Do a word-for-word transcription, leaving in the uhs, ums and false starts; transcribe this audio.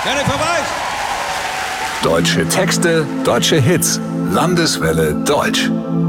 Keine Verweis! Deutsche Texte, deutsche Hits. Landeswelle Deutsch.